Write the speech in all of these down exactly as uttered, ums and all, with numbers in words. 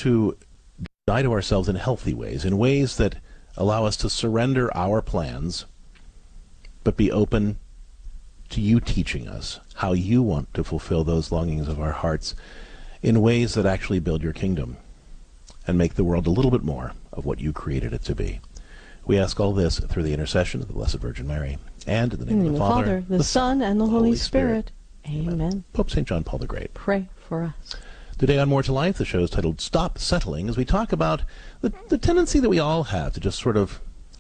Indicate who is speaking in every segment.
Speaker 1: to die to ourselves in healthy ways, in ways that allow us to surrender our plans, but be open to you teaching us how you want to fulfill those longings of our hearts in ways that actually build your kingdom and make the world a little bit more of what you created it to be. We ask all this through the intercession of the Blessed Virgin Mary, and in the name,
Speaker 2: in the
Speaker 1: of the,
Speaker 2: the
Speaker 1: Father,
Speaker 2: Father, the, the Son, and the Holy, Holy Spirit. Spirit. Amen. Amen.
Speaker 1: Pope Saint John Paul the Great,
Speaker 2: pray for us.
Speaker 1: Today on More to Life, the show is titled Stop Settling, as we talk about the, the tendency that we all have to just sort of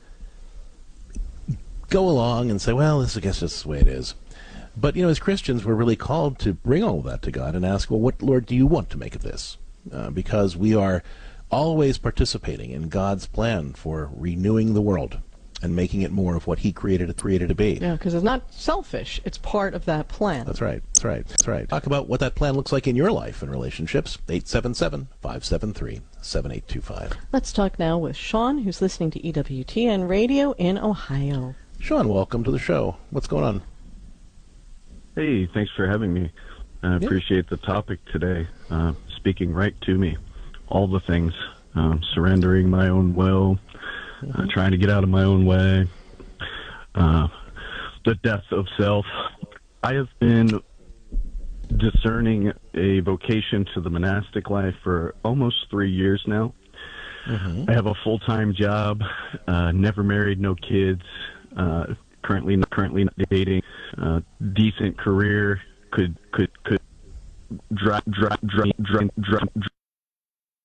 Speaker 1: go along and say, well, this I guess this is the way it is. But, you know, as Christians, we're really called to bring all of that to God and ask, well, what, Lord, do you want to make of this? Uh, because we are always participating in God's plan for renewing the world and making it more of what he created it created to be.
Speaker 2: Yeah, because it's not selfish. It's part of that plan.
Speaker 1: That's right. That's right. That's right. Talk about what that plan looks like in your life and relationships. eight seven seven, five seven three, seven eight two five.
Speaker 2: Let's talk now with Sean, who's listening to E W T N Radio in Ohio.
Speaker 1: Sean, welcome to the show. What's going on?
Speaker 3: Hey, thanks for having me. I yeah. appreciate the topic today. Uh, speaking right to me. All the things. Um, surrendering my own will. Mm-hmm. Uh, trying to get out of my own way, uh, the death of self. I have been discerning a vocation to the monastic life for almost three years now. Mm-hmm. I have a full-time job, uh, never married, no kids, uh, currently currently not dating, uh, decent career, could could could drive drive drive drive drive